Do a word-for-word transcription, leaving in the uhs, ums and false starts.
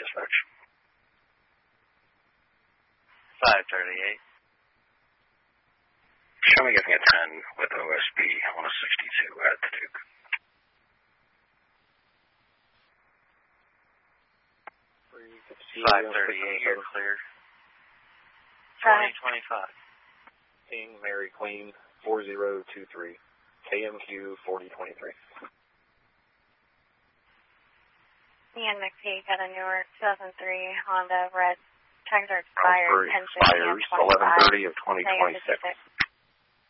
dispatch. five thirty-eight. Show me getting a ten with O S B on a sixty-two at the Duke. five thirty-eight, you're clear. twenty twenty-five. King Mary Queen four zero two three. K M Q forty twenty-three. Ian McPeak at a Newark two thousand three Honda red. Tags are expired. Expires eleven thirty of twenty twenty-six.